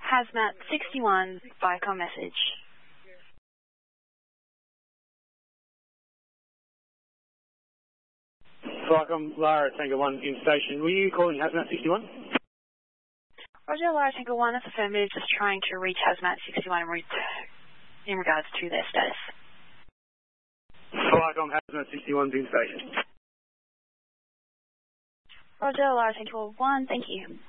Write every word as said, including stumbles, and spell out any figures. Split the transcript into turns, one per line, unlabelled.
Hazmat sixty-one, Viacom message.
Viacom, Lara Tango one in station. Were you calling Hazmat sixty-one?
Roger, Lara Tango one, that's affirmative, just trying to reach Hazmat sixty-one in, re in regards to their status.
Viacom, Hazmat sixty-one in station.
Roger, Lara Tango one, thank you.